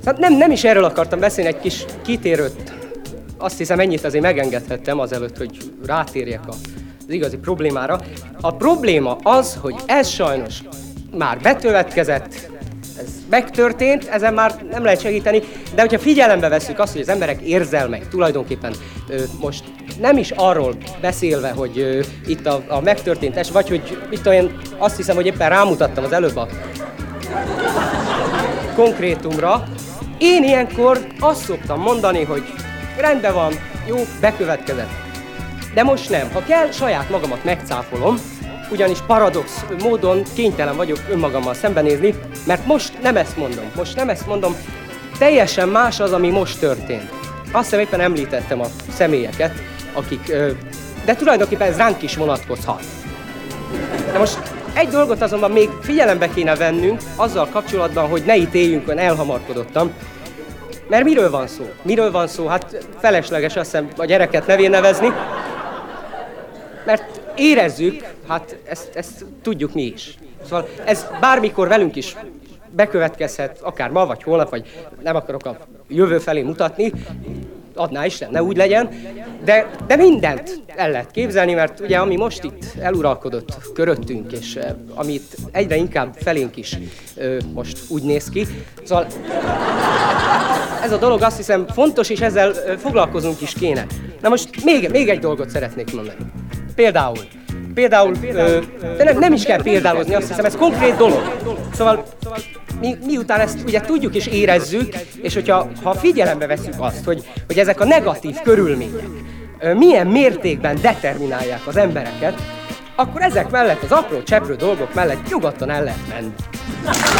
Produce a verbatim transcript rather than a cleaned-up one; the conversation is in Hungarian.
Hát nem, nem is erről akartam beszélni, egy kis kitérőt. Azt hiszem, ennyit azért megengedhettem azelőtt, hogy rátérjek az igazi problémára. A probléma az, hogy ez sajnos már bekövetkezett, ez megtörtént, ezen már nem lehet segíteni, de hogyha figyelembe vesszük azt, hogy az emberek érzelmek tulajdonképpen ö, most nem is arról beszélve, hogy ö, itt a, a megtörtént es, vagy hogy itt olyan, azt hiszem, hogy éppen rámutattam az előbb a konkrétumra, én ilyenkor azt szoktam mondani, hogy rendben van, jó, bekövetkezett. De most nem. Ha kell, saját magamat megcáfolom, ugyanis paradox módon kénytelen vagyok önmagammal szembenézni, mert most nem ezt mondom. Most nem ezt mondom, teljesen más az, ami most történt. Azt hiszem, éppen említettem a személyeket, akik... De tulajdonképpen ez ránk is vonatkozhat. De most egy dolgot azonban még figyelembe kéne vennünk azzal kapcsolatban, hogy ne ítéljünk olyan elhamarkodottan. Mert miről van szó? Miről van szó? Hát felesleges azt hiszem a gyereket nevén nevezni. Mert érezzük, hát ezt, ezt tudjuk mi is. Szóval ez bármikor velünk is bekövetkezhet, akár ma, vagy holnap, vagy nem akarok a jövő felé mutatni, adná Isten, ne úgy legyen, de, de mindent el lehet képzelni, mert ugye ami most itt eluralkodott köröttünk, és eh, amit egyre inkább felénk is eh, most úgy néz ki, szóval ez a dolog azt hiszem fontos, és ezzel eh, foglalkozunk is kéne. Na most még, még egy dolgot szeretnék mondani. Például, például, ö, de nem, nem is kell példálozni, azt hiszem, ez konkrét dolog. Szóval mi, miután ezt ugye tudjuk és érezzük, és hogyha ha figyelembe veszünk azt, hogy, hogy ezek a negatív körülmények ö, milyen mértékben determinálják az embereket, akkor ezek mellett, az apró cseprő dolgok mellett nyugodtan el lehet menni.